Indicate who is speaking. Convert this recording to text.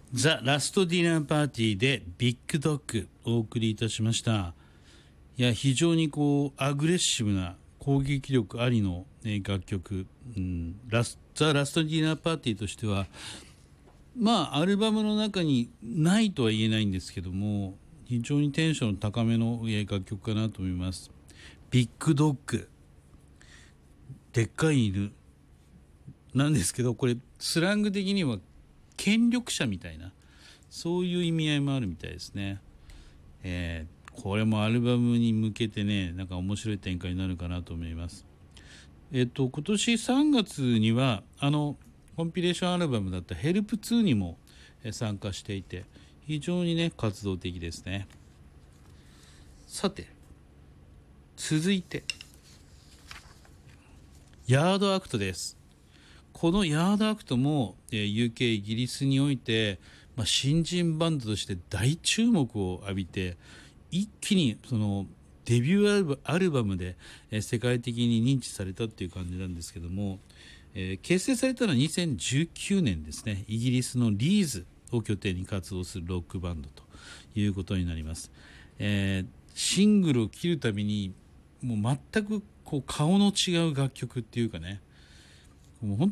Speaker 1: ザ・ラストディナーパーティーでビッグドッグお送りいたしました。いや、非常にアグレッシブな攻撃力ありの、楽曲、ザ・ラストディナーパーティーとしては、まあアルバムの中にないとは言えないんですけども、非常にテンション高めの、楽曲かなと思います。ビッグドッグ、でっかい犬なんですけど、これスラング的には権力者みたいな、そういう意味合いもあるみたいですね。これもアルバムに向けてね、なんか面白い展開になるかなと思います。今年3月にはコンピレーションアルバムだったヘルプ2にも参加していて、非常にね活動的ですね。さて続いてヤードアクトです。このヤードアクトも、UK イギリスにおいて、新人バンドとして大注目を浴びて、一気にそのデビューアルバムで、世界的に認知されたっていう感じなんですけども、結成されたのは2019年ですね。イギリスのリーズを拠点に活動するロックバンドということになります。シングルを切るたびにもう全く顔の違う楽曲っていうかね、もう本